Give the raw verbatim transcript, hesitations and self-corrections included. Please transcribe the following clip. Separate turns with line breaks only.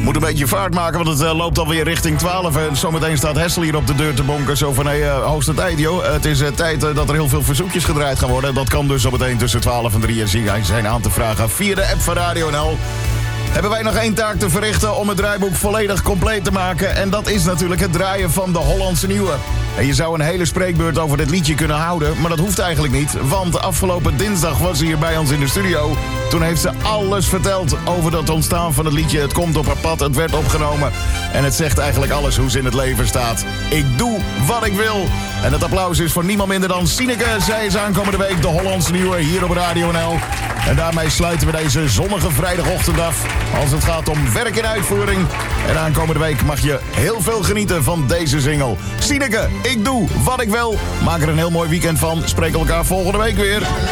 Moet een beetje vaart maken, want het uh, loopt alweer richting twaalf. En zometeen staat Hessel hier op de deur te bonken. Zo van, hé, hey, uh, hoogste tijd, joh. Uh, het is uh, tijd uh, dat er heel veel verzoekjes gedraaid gaan worden. Dat kan dus zometeen tussen twaalf en drie zijn aan te vragen via de app van Radio N L. Hebben wij nog één taak te verrichten om het draaiboek volledig compleet te maken. En dat is natuurlijk het draaien van de Hollandse Nieuwe. En je zou een hele spreekbeurt over dit liedje kunnen houden, maar dat hoeft eigenlijk niet. Want afgelopen dinsdag was ze hier bij ons in de studio. Toen heeft ze alles verteld over het ontstaan van het liedje. Het komt op haar pad, het werd opgenomen. En het zegt eigenlijk alles hoe ze in het leven staat. Ik doe wat ik wil. En het applaus is voor niemand minder dan Sineke. Zij is aankomende week de Hollandse Nieuwe hier op Radio N L. En daarmee sluiten we deze zonnige vrijdagochtend af. Als het gaat om werk in uitvoering. En aankomende week mag je heel veel genieten van deze single. Sineke, ik doe wat ik wil. Maak er een heel mooi weekend van. Spreken elkaar volgende week weer.